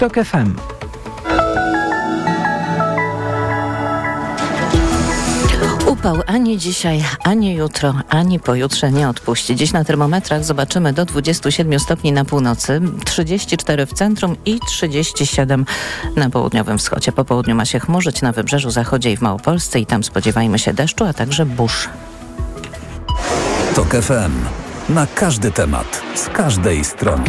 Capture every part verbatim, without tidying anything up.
TOK F M. Upał ani dzisiaj, ani jutro, ani pojutrze nie odpuści. Dziś na termometrach zobaczymy do dwudziestu siedmiu stopni na północy, trzydzieści cztery w centrum i trzydzieści siedem na południowym wschodzie. Po południu ma się chmurzyć na wybrzeżu zachodzie i w Małopolsce i tam spodziewajmy się deszczu, a także burz. TOK F M. Na każdy temat, z każdej strony.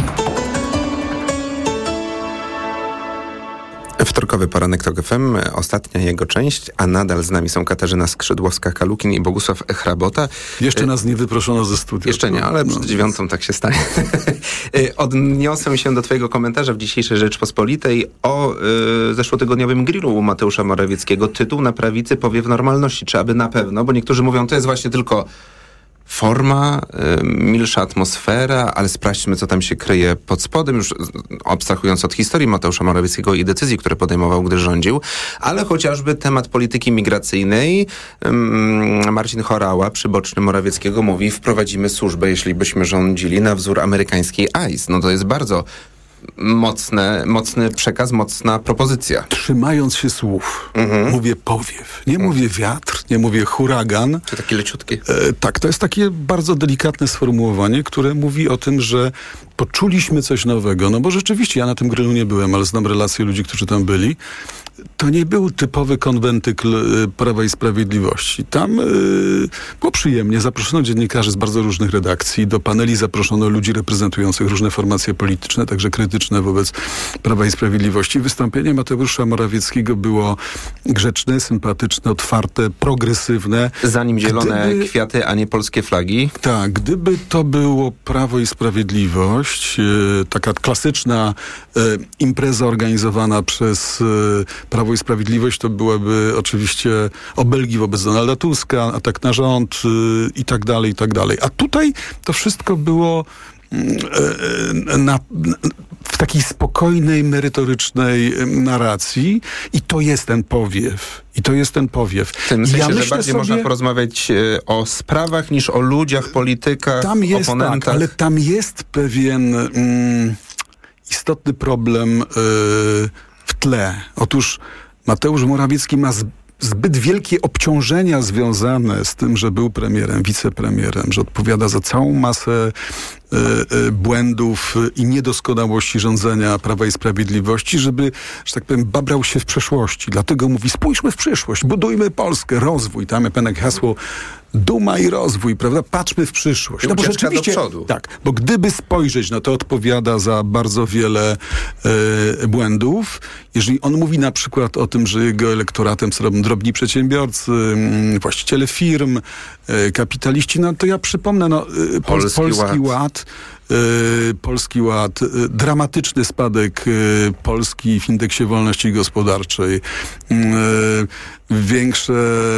Wtorkowy poranek TOK F M, ostatnia jego część, a nadal z nami są Katarzyna Skrzydłowska-Kalukin i Bogusław Hrabota. Jeszcze nas nie wyproszono ze studia. Jeszcze nie, ale przed dziewiątą tak się stanie. Odniosę się do twojego komentarza w dzisiejszej Rzeczpospolitej o y, zeszłotygodniowym grillu u Mateusza Morawieckiego. Tytuł na prawicy powiew normalności. Czy aby na pewno? Bo niektórzy mówią, to jest właśnie tylko forma, y, milsza atmosfera, ale sprawdźmy, co tam się kryje pod spodem, już abstrahując od historii Mateusza Morawieckiego i decyzji, które podejmował, gdy rządził, ale chociażby temat polityki migracyjnej. Y, Marcin Horała, przyboczny Morawieckiego, mówi, wprowadzimy służbę, jeśli byśmy rządzili, na wzór amerykańskiej I C E. No to jest bardzo Mocne, mocny przekaz, mocna propozycja. Trzymając się słów, mhm. mówię powiew. Nie mhm. mówię wiatr, nie mówię huragan. To takie leciutkie. E, tak, to jest takie bardzo delikatne sformułowanie, które mówi o tym, że poczuliśmy coś nowego. No bo rzeczywiście, ja na tym grillu nie byłem, ale znam relacje ludzi, którzy tam byli. To nie był typowy konwentykl y, Prawa i Sprawiedliwości. Tam y, było przyjemnie. Zaproszono dziennikarzy z bardzo różnych redakcji. Do paneli zaproszono ludzi reprezentujących różne formacje polityczne, także krytyczne wobec Prawa i Sprawiedliwości. Wystąpienie Mateusza Morawieckiego było grzeczne, sympatyczne, otwarte, progresywne. Za nim zielone gdyby, kwiaty, a nie polskie flagi. Tak, gdyby to było Prawo i Sprawiedliwość, y, taka klasyczna y, impreza organizowana przez y, Prawo i Sprawiedliwość, to byłaby oczywiście obelgi wobec Donalda Tuska, atak na rząd yy, i tak dalej, i tak dalej. A tutaj to wszystko było yy, na, w takiej spokojnej, merytorycznej narracji i to jest ten powiew. I to jest ten powiew. W tym sensie, ja że bardziej sobie, można porozmawiać yy, o sprawach niż o ludziach, politykach, tam jest, oponentach. Tak, ale tam jest pewien yy, istotny problem yy, w tle. Otóż Mateusz Morawiecki ma z, zbyt wielkie obciążenia związane z tym, że był premierem, wicepremierem, że odpowiada za całą masę y, y, błędów i niedoskonałości rządzenia Prawa i Sprawiedliwości, żeby, że tak powiem, babrał się w przeszłości. Dlatego mówi, spójrzmy w przyszłość, budujmy Polskę, rozwój. Tam jest hasło duma i rozwój, prawda? Patrzmy w przyszłość. No bo rzeczywiście, do przodu. Tak, bo gdyby spojrzeć, no to odpowiada za bardzo wiele e, błędów. Jeżeli on mówi na przykład o tym, że jego elektoratem są drobni przedsiębiorcy, m, właściciele firm, e, kapitaliści, no to ja przypomnę, no, e, Polski, Polski Ład, Ład. E, Polski Ład, e, dramatyczny spadek e, Polski w indeksie wolności gospodarczej, e, większe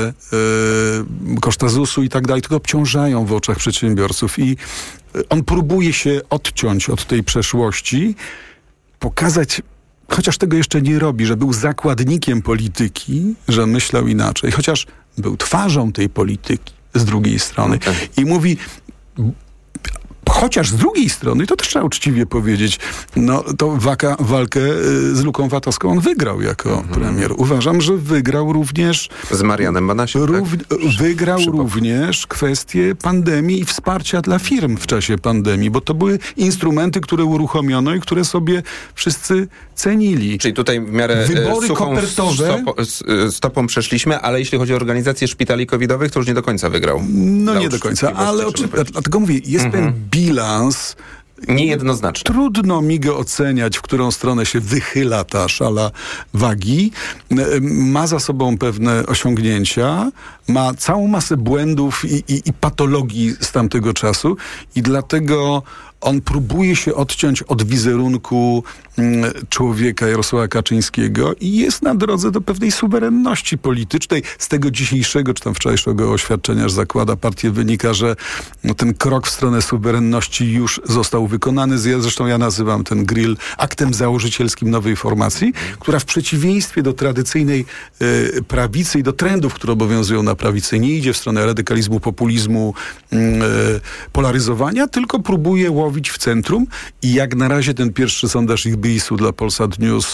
e, koszta Z U S u i tak dalej, tylko obciążają w oczach przedsiębiorców i on próbuje się odciąć od tej przeszłości, pokazać, chociaż tego jeszcze nie robi, że był zakładnikiem polityki, że myślał inaczej, chociaż był twarzą tej polityki z drugiej strony. Okay. I mówi, chociaż z drugiej strony, to też trzeba uczciwie powiedzieć, no to waka, walkę z Luką Watowską on wygrał jako mm-hmm. premier. Uważam, że wygrał również... Z Marianem Banasiem, rów, tak? Wygrał Przypomnę. również kwestię pandemii i wsparcia dla firm w czasie pandemii, bo to były instrumenty, które uruchomiono i które sobie wszyscy cenili. Czyli tutaj w miarę Wybory suchą kopertowe, stopo, stopą przeszliśmy, ale jeśli chodzi o organizację szpitali covidowych, to już nie do końca wygrał. No nie do końca, ale oczywiście, dlatego mówię, jest mm-hmm. ten bilans niejednoznaczny. Trudno mi go oceniać, w którą stronę się wychyla ta szala wagi. Ma za sobą pewne osiągnięcia, ma całą masę błędów i, i, i patologii z tamtego czasu i dlatego on próbuje się odciąć od wizerunku mm, człowieka Jarosława Kaczyńskiego i jest na drodze do pewnej suwerenności politycznej. Z tego dzisiejszego, czy tam wczorajszego oświadczenia, że zakłada partię, wynika, że no, ten krok w stronę suwerenności już został wykonany. Zresztą ja nazywam ten grill aktem założycielskim nowej formacji, która w przeciwieństwie do tradycyjnej y, prawicy i do trendów, które obowiązują na prawicy, nie idzie w stronę radykalizmu, populizmu, y, polaryzowania, tylko próbuje łowić umiejscowić w centrum i jak na razie ten pierwszy sondaż ich bisu dla Polsat News